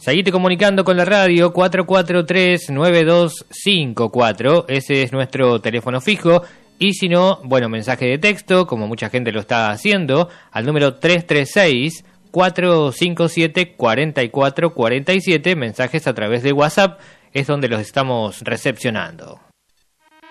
Seguite comunicando con la radio 443-9254, ese es nuestro teléfono fijo, y si no, bueno, mensaje de texto, como mucha gente lo está haciendo, al número 336-457-4447, mensajes a través de WhatsApp, es donde los estamos recepcionando.